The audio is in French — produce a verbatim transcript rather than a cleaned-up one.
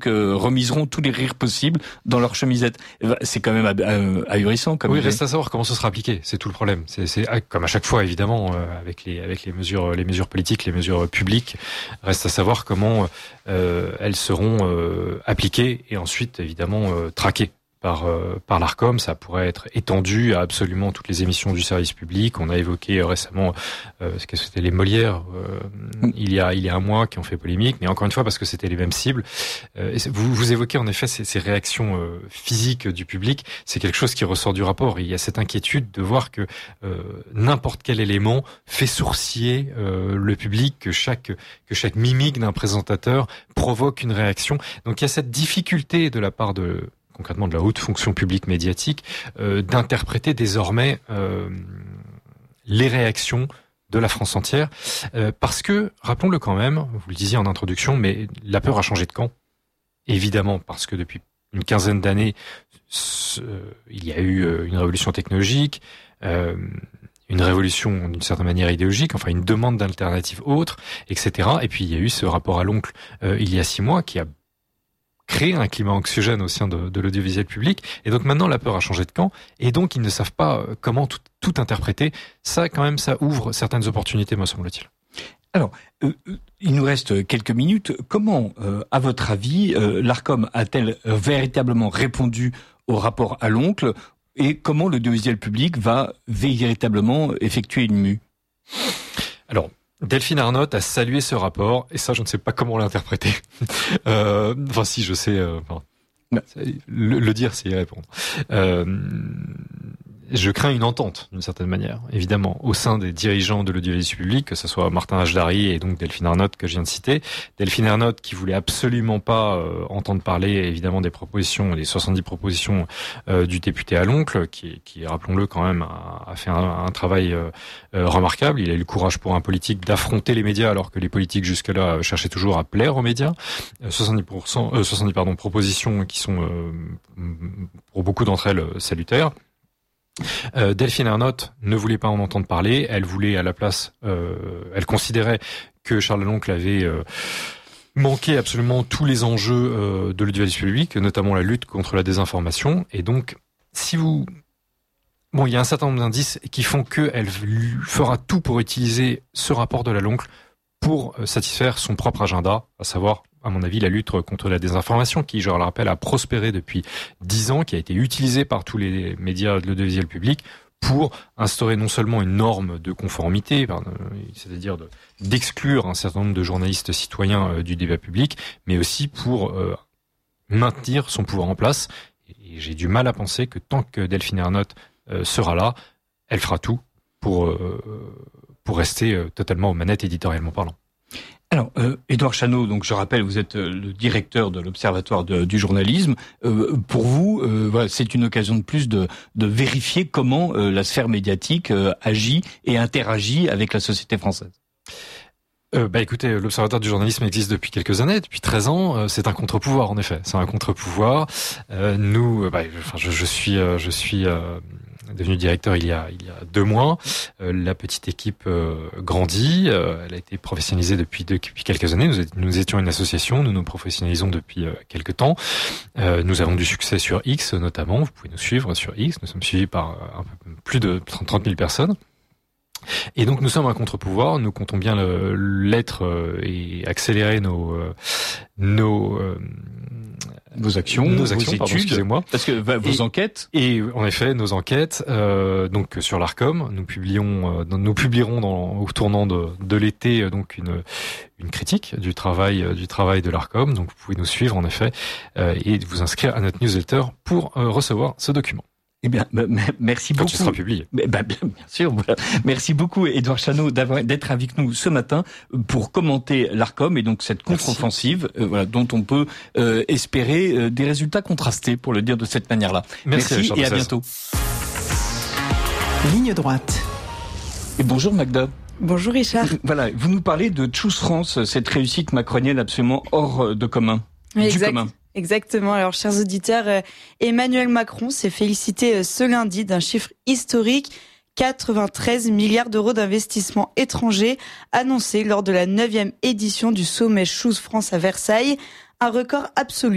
euh, remiseront tous les rires possibles dans leur chemisette. C'est quand même ahurissant. Comme oui, reste à savoir comment ce sera appliqué. C'est tout le problème. C'est, c'est comme à chaque fois, évidemment, euh, avec les avec les mesures les mesures politiques, les mesures publiques. Reste à savoir comment euh, elles seront euh, appliquées et ensuite, évidemment, euh, traquées par euh, par l'Arcom. Ça pourrait être étendu à absolument toutes les émissions du service public. On a évoqué euh, récemment euh, ce que c'était les Molières euh, mm. il y a il y a un mois qui ont fait polémique, mais encore une fois parce que c'était les mêmes cibles. Euh, et vous vous évoquez en effet ces, ces réactions euh, physiques du public. C'est quelque chose qui ressort du rapport. Et il y a cette inquiétude de voir que euh, n'importe quel élément fait sourciller euh, le public, que chaque que chaque mimique d'un présentateur provoque une réaction. Donc il y a cette difficulté de la part de concrètement de la haute fonction publique médiatique, euh, d'interpréter désormais euh, les réactions de la France entière. Euh, parce que, rappelons-le quand même, vous le disiez en introduction, mais la peur a changé de camp. Évidemment, parce que depuis une quinzaine d'années, ce, il y a eu une révolution technologique, euh, une révolution d'une certaine manière idéologique, enfin une demande d'alternatives autres, et cetera. Et puis il y a eu ce rapport à l'oncle euh, il y a six mois qui a créer un climat anxiogène au sein de, de l'audiovisuel public. Et donc maintenant, la peur a changé de camp. Et donc, ils ne savent pas comment tout, tout interpréter. Ça, quand même, ça ouvre certaines opportunités, me semble-t-il. Alors, euh, il nous reste quelques minutes. Comment, euh, à votre avis, euh, l'Arcom a-t-elle véritablement répondu au rapport à l'oncle? Et comment l'audiovisuel public va véritablement effectuer une mue? Alors, Delphine Arnault a salué ce rapport, et ça, je ne sais pas comment l'interpréter. euh, enfin, si, je sais. Euh, enfin, le, le dire, c'est y répondre. Euh, je crains une entente, d'une certaine manière, évidemment, au sein des dirigeants de l'audiovisuel public, que ce soit Martin Hajdari et donc Delphine Arnault que je viens de citer. Delphine Arnault qui voulait absolument pas euh, entendre parler, évidemment, des propositions, des soixante-dix propositions euh, du député à l'oncle, qui, qui rappelons-le quand même, a, a fait un, un travail euh, euh, remarquable. Il a eu le courage pour un politique d'affronter les médias, alors que les politiques jusque-là euh, cherchaient toujours à plaire aux médias. Euh, soixante-dix pour cent, euh, soixante-dix pardon, propositions qui sont, euh, pour beaucoup d'entre elles, salutaires. Euh, Delphine Arnault ne voulait pas en entendre parler. Elle voulait à la place, euh, elle considérait que Charles Deloncle avait euh, manqué absolument tous les enjeux euh, de l'audiovisuel public, notamment la lutte contre la désinformation. Et donc, si vous, bon, il y a un certain nombre d'indices qui font qu'elle fera tout pour utiliser ce rapport de la Deloncle pour satisfaire son propre agenda, à savoir, à mon avis, la lutte contre la désinformation, qui, je le rappelle, a prospéré depuis dix ans, qui a été utilisée par tous les médias de l'audiovisuel public pour instaurer non seulement une norme de conformité, c'est-à-dire de, d'exclure un certain nombre de journalistes citoyens du débat public, mais aussi pour euh, maintenir son pouvoir en place. Et j'ai du mal à penser que tant que Delphine Arnault euh, sera là, elle fera tout pour... Euh, pour rester euh, totalement aux manettes éditorialement parlant. Alors, euh, Édouard Chano, donc je rappelle, vous êtes euh, le directeur de l'Observatoire de, du journalisme. Euh, pour vous, euh, voilà, c'est une occasion de plus de, de vérifier comment euh, la sphère médiatique euh, agit et interagit avec la société française. Euh, bah écoutez, l'Observatoire du journalisme existe depuis quelques années, depuis treize ans. Euh, c'est un contre-pouvoir, en effet. C'est un contre-pouvoir. Euh, nous, bah, enfin, je, je suis, euh, je suis. Euh, devenu directeur il y a il y a deux mois. Euh, la petite équipe euh, grandit. Euh, elle a été professionnalisée depuis depuis quelques années. Nous, nous étions une association. Nous nous professionnalisons depuis euh, quelques temps. Euh, nous avons du succès sur X notamment. Vous pouvez nous suivre sur X. Nous sommes suivis par un peu plus de trente mille personnes. Et donc nous sommes un contre-pouvoir. Nous comptons bien le, l'être euh, et accélérer nos euh, nos euh, Vos actions, nos actions, vos pardon, études, excusez-moi. Parce que bah, vos et, enquêtes. Et en effet, nos enquêtes, euh, donc sur l'Arcom, nous publions, euh, nous publierons dans, au tournant de, de l'été, donc une une critique du travail du travail de l'Arcom. Donc vous pouvez nous suivre en effet euh, et vous inscrire à notre newsletter pour euh, recevoir ce document. Eh bien, bah, merci Quand beaucoup. il sera publié. Bah, bien, bien sûr. Voilà. Merci beaucoup, Édouard Chano, d'avoir, d'être avec nous ce matin pour commenter l'Arcom et donc cette contre-offensive, euh, voilà, dont on peut euh, espérer euh, des résultats contrastés, pour le dire de cette manière-là. Merci, merci et à bientôt. Ligne droite. Et bonjour Magda. Bonjour Richard. Voilà, vous nous parlez de Choose France, cette réussite macronienne absolument hors de commun. Oui, du exact. commun. Exactement. Alors, chers auditeurs, euh, Emmanuel Macron s'est félicité euh, ce lundi d'un chiffre historique, quatre-vingt-treize milliards d'euros d'investissements étrangers annoncés lors de la neuvième édition du sommet Choose France à Versailles, un record absolu